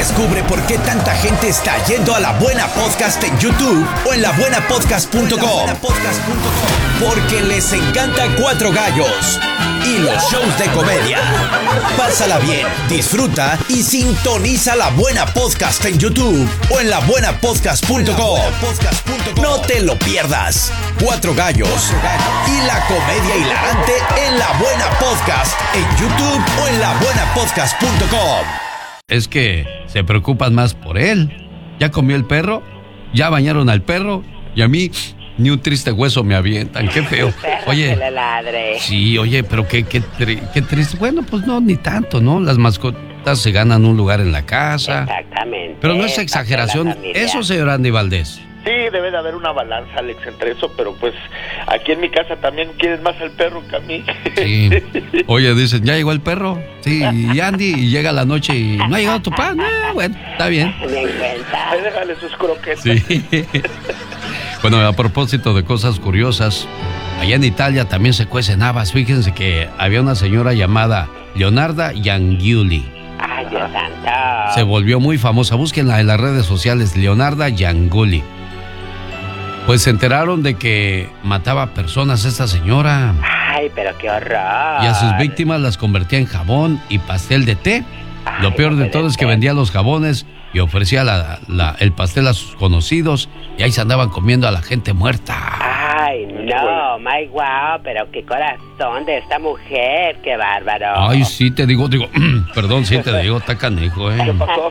Descubre por qué tanta gente está yendo a La Buena Podcast en YouTube o en labuenapodcast.com. Porque les encanta Cuatro Gallos y los shows de comedia. Pásala bien, disfruta y sintoniza La Buena Podcast en YouTube o en labuenapodcast.com. No te lo pierdas. Cuatro Gallos y la comedia hilarante en La Buena Podcast en YouTube o en labuenapodcast.com. Es que se preocupan más por él. ¿Ya comió el perro? ¿Ya bañaron al perro? Y a mí ni un triste hueso me avientan. Qué feo. Oye, sí, oye, pero qué triste. Bueno, pues no, ni tanto, ¿no? Las mascotas se ganan un lugar en la casa. Exactamente. Pero no es exageración. Eso, señor Andy Valdés. Sí, debe de haber una balanza, Alex, entre eso, pero pues aquí en mi casa también quieren más al perro que a mí. Sí. Oye, dicen, ¿ya llegó el perro? Sí, y Andy, y llega la noche y no ha llegado tu pan. Bueno, está bien. Ahí déjale sus croquetas. Sí. Bueno, a propósito de cosas curiosas, allá en Italia también se cuecen habas. Fíjense que había una señora llamada Leonarda Giangiuli. Ay, Dios santo. Se volvió muy famosa. Búsquenla en las redes sociales, Leonarda Giangiuli. Pues se enteraron de que mataba personas esta señora. Ay, pero qué horror. Y a sus víctimas las convertía en jabón y pastel de té. Ay, lo peor de todo es que vendía los jabones y ofrecía el pastel a sus conocidos y ahí se andaban comiendo a la gente muerta. Ay, no, my wow, pero qué corazón de esta mujer, qué bárbaro. Ay, sí, te digo, perdón, sí te digo, está canejo, ¿eh? ¿Qué pasó?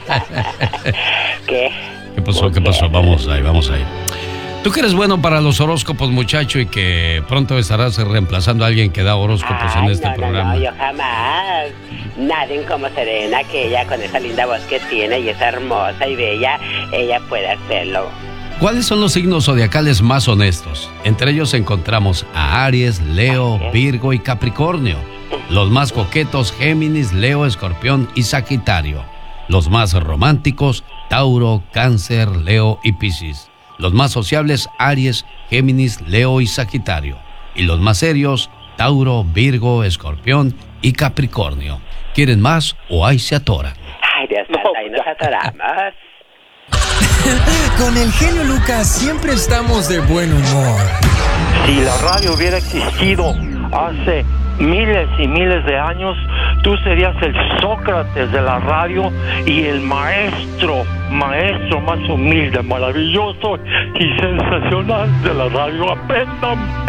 ¿Qué pasó? Vamos ahí. Tú que eres bueno para los horóscopos, muchacho, y que pronto estarás reemplazando a alguien que da horóscopos en este programa. No, yo jamás. Nadie como Serena, que ella con esa linda voz que tiene y es hermosa y bella, ella puede hacerlo. ¿Cuáles son los signos zodiacales más honestos? Entre ellos encontramos a Aries, Leo, Virgo y Capricornio. Los más coquetos, Géminis, Leo, Escorpión y Sagitario. Los más románticos, Tauro, Cáncer, Leo y Piscis. Los más sociables, Aries, Géminis, Leo y Sagitario. Y los más serios, Tauro, Virgo, Escorpión y Capricornio. ¿Quieren más o ahí se atoran? Ay, Dios santo, ahí nos atoramos. Con el genio Lucas siempre estamos de buen humor. Si la radio hubiera existido hace miles y miles de años, tú serías el Sócrates de la radio y el maestro más humilde, maravilloso y sensacional de la radio. Aprendan,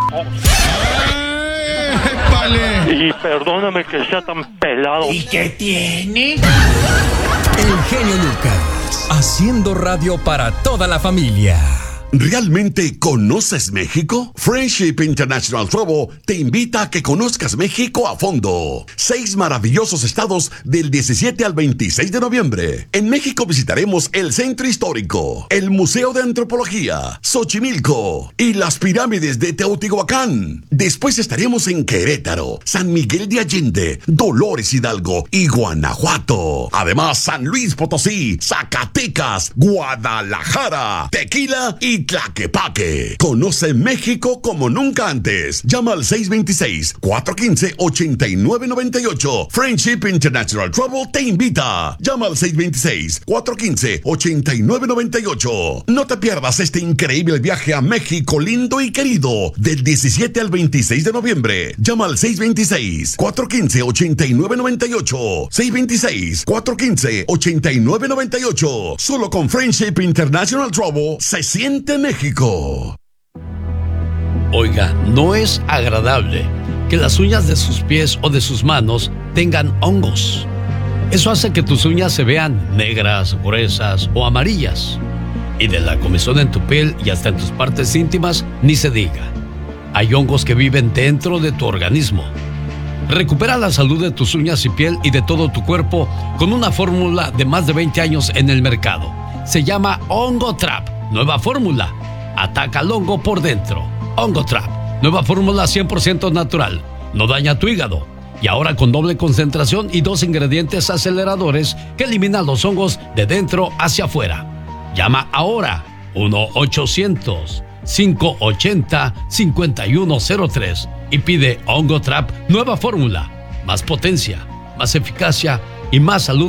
Vale. Y perdóname que sea tan pelado. ¿Y qué tiene? El genio Lucas, haciendo radio para toda la familia. ¿Realmente conoces México? Friendship International Travel te invita a que conozcas México a fondo. 6 maravillosos estados del 17 al 26 de noviembre. En México visitaremos el Centro Histórico, el Museo de Antropología, Xochimilco y las pirámides de Teotihuacán. Después estaremos en Querétaro, San Miguel de Allende, Dolores Hidalgo y Guanajuato. Además, San Luis Potosí, Zacatecas, Guadalajara, Tequila y Tlaquepaque. Conoce México como nunca antes. Llama al 626-415-8998. Friendship International Travel te invita. Llama al 626-415-8998. No te pierdas este increíble viaje a México lindo y querido del 17 al 26 de noviembre. Llama al 626-415-8998. 626-415-8998. Solo con Friendship International Travel se siente México. Oiga, no es agradable que las uñas de sus pies o de sus manos tengan hongos. Eso hace que tus uñas se vean negras, gruesas o amarillas. Y de la comezón en tu piel y hasta en tus partes íntimas, ni se diga. Hay hongos que viven dentro de tu organismo. Recupera la salud de tus uñas y piel y de todo tu cuerpo con una fórmula de más de 20 años en el mercado. Se llama Hongo Trap. Nueva fórmula. Ataca al hongo por dentro. Hongo Trap. Nueva fórmula 100% natural. No daña tu hígado. Y ahora con doble concentración y 2 ingredientes aceleradores que eliminan los hongos de dentro hacia afuera. Llama ahora. 1-800-580-5103 y pide Hongo Trap Nueva fórmula. Más potencia, más eficacia y más salud